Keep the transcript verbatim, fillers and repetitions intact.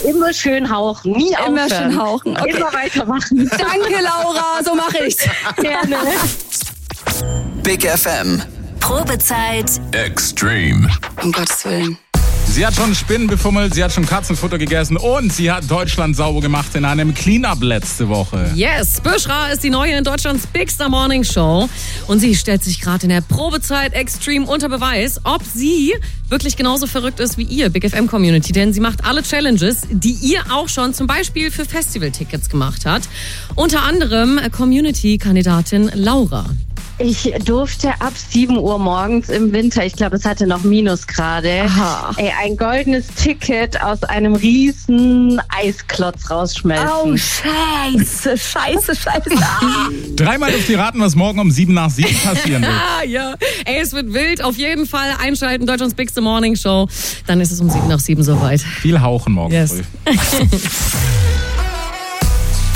immer schön hauchen, nie Immer aufhören. schön hauchen. Okay. Immer weitermachen. Danke, Laura, so mache ich's. Gerne. Big F M. Probezeit Extreme. Um Gottes Willen. Sie hat schon Spinnen befummelt, sie hat schon Katzenfutter gegessen und sie hat Deutschland sauber gemacht in einem Cleanup letzte Woche. Yes, Büschra ist die neue in Deutschlands Bigster Morning Show und sie stellt sich gerade in der Probezeit Extreme unter Beweis, ob sie wirklich genauso verrückt ist wie ihr, Big F M Community, denn sie macht alle Challenges, die ihr auch schon zum Beispiel für Festivaltickets gemacht hat. Unter anderem Community-Kandidatin Laura. Ich durfte ab sieben Uhr morgens im Winter, ich glaube, es hatte noch Minusgrade, Aha. ey, ein goldenes Ticket aus einem riesen Eisklotz rausschmelzen. Oh, scheiße, scheiße, scheiße. Ah. Dreimal dürft ihr raten, was morgen um sieben nach sieben passieren wird. Ah, ja. Ey, es wird wild. Auf jeden Fall einschalten, Deutschlands Bigste Morning Show. Dann ist es um sieben nach sieben soweit. Viel hauchen morgen Yes. früh.